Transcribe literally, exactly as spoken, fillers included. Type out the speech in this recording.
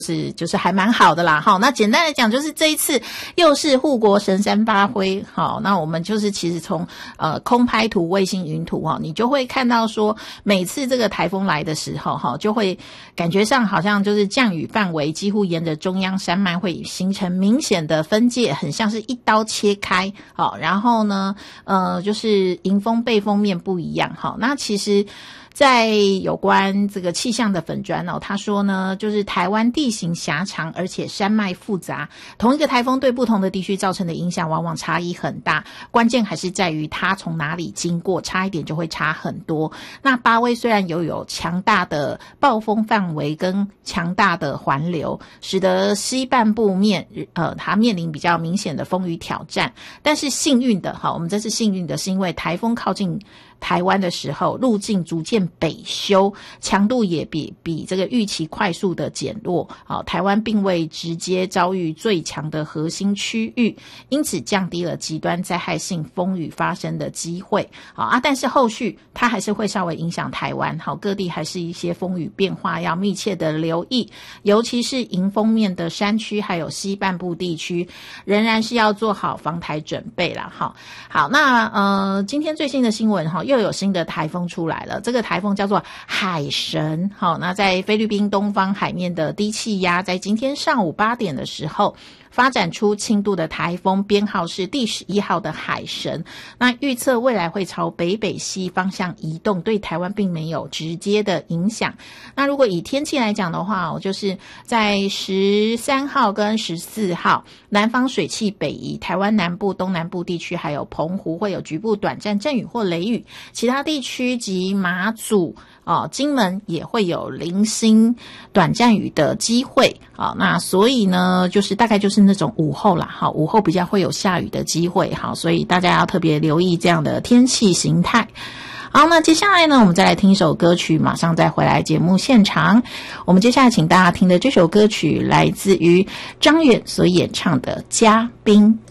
是就是还蛮好的啦。好，那简单来讲就是这一次又是护国神山发挥。好，那我们就是其实从呃空拍图、卫星云图哈，你就会看到说每次这个台风来的时候哈，就会感觉上好像就是降雨范围几乎沿着中央山脉会形成明显的分界，很像是一刀切开。好，然后呢呃就是迎风背风面不一样。好，那其实在有关这个气象的粉专哦，他说呢，就是台湾地形狭长，而且山脉复杂，同一个台风对不同的地区造成的影响往往差异很大，关键还是在于它从哪里经过，差一点就会差很多。那八威虽然有有强大的暴风范围跟强大的环流，使得西半部面呃它面临比较明显的风雨挑战，但是幸运的哈，我们这次幸运的是因为台风靠近台湾的时候，路径逐渐北修，强度也比比这个预期快速的减弱。好，台湾并未直接遭遇最强的核心区域，因此降低了极端灾害性风雨发生的机会。好啊，但是后续它还是会稍微影响台湾。好，各地还是一些风雨变化要密切的留意，尤其是迎风面的山区还有西半部地区，仍然是要做好防台准备啦。好，好，那呃，今天最新的新闻哈。又有新的台风出来了，这个台风叫做海神。好，那在菲律宾东方海面的低气压，在今天上午八点的时候发展出轻度的台风，编号是第十一号的海神。那预测未来会朝北北西方向移动，对台湾并没有直接的影响。那如果以天气来讲的话，就是在十三号跟十四号，南方水汽北移，台湾南部、东南部地区还有澎湖会有局部短暂阵雨或雷雨，其他地区及马祖哦、金门也会有零星短暂雨的机会。好，那所以呢，就是大概就是那种午后啦，好，午后比较会有下雨的机会。好，所以大家要特别留意这样的天气形态。好，那接下来呢，我们再来听一首歌曲，马上再回来节目现场。我们接下来请大家听的这首歌曲来自于张远所演唱的《嘉宾》。